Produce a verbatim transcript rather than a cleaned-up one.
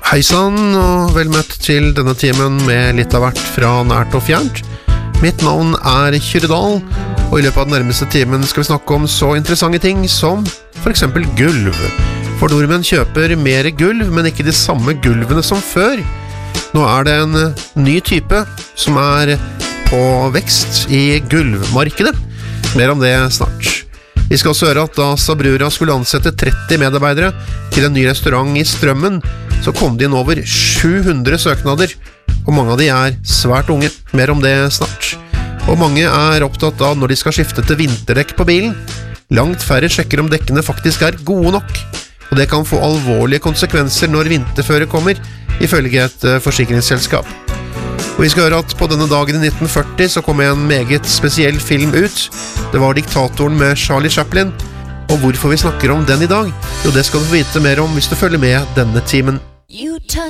Hei sann, og vel møtt til denne timen med litt av hvert fra nært og fjernt. Mitt navn er Kyrre-Dahl, og i løpet av den nærmeste timen skal vi snakke om så interessante ting som for eksempel gulv. For nordmenn kjøper mer gulv, men ikke de samme gulvene som før. Nå er det en ny type som er på vekst i gulvmarkedet. Mer om det snart. Vi skal også høre at da Sabrura skulle ansette tretti medarbeidere til en ny restaurant i Strømmen, så kom det inn over sju hundre søknader, og mange av de er svært unge. Mer om det snart. Og mange er opptatt av når de skal skifte til vinterdekk på bilen. Langt færre sjekker om dekkene faktisk er gode nok, og det kan få alvorlige konsekvenser når vinterføre kommer, ifølge et forsikringsselskap. Og vi skal høre at på denne dagen i nitten førti så kom en meget spesiell film ut. Det var Diktatoren med Charlie Chaplin. Og hvorfor vi snakker om den i dag? Jo, det skal du få vite mer om hvis du følger med denne timen.